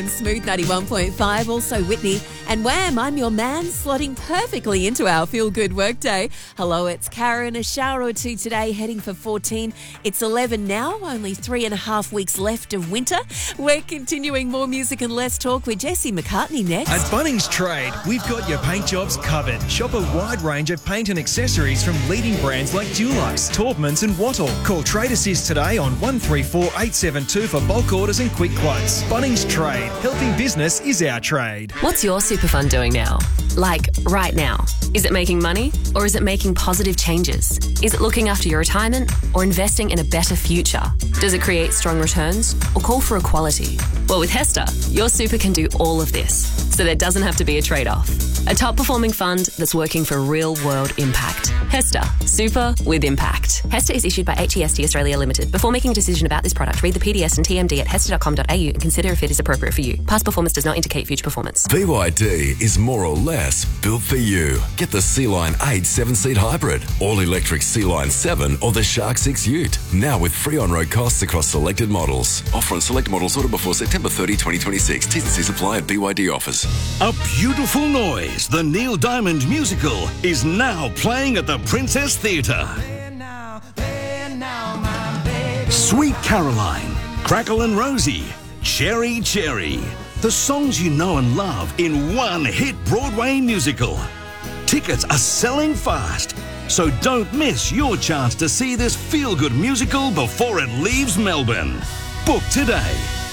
Smooth 91.5, also Whitney and Wham, I'm your man, slotting perfectly into our feel-good workday. Hello, it's Karen. A shower or two today, heading for 14. It's 11 now, only 3.5 weeks left of winter. We're continuing more music and less talk with Jesse McCartney next. At Bunnings Trade, we've got your paint jobs covered. Shop a wide range of paint and accessories from leading brands like Dulux, Taubmans and Wattle. Call Trade Assist today on 134 872 for bulk orders and quick quotes. Bunnings Trade. Helping business is our trade. What's your super fund doing now? Like, right now. Is it making money or is it making positive changes? Is it looking after your retirement or investing in a better future? Does it create strong returns or call for equality? Well, with Hester, your super can do all of this, so there doesn't have to be a trade-off. A top-performing fund that's working for real-world impact. Hester, super with impact. Hester is issued by HEST Australia Limited. Before making a decision about this product, read the PDS and TMD at hester.com.au and consider if it is appropriate for you. Past performance does not indicate future performance. BYD is more or less built for you. Get the Sea-Line 8 7-seat hybrid, all-electric Sea-Line 7 or the Shark 6 Ute. Now with free on-road costs across selected models. Offer on select models ordered before September 30, 2026. T's and C's apply at BYD offers. A Beautiful Noise, the Neil Diamond musical, is now playing at the Princess Theatre. Sweet Caroline, Crackle and Rosie, Cherry Cherry. The songs you know and love in one hit Broadway musical. Tickets are selling fast, so don't miss your chance to see this feel-good musical before it leaves Melbourne. Book today.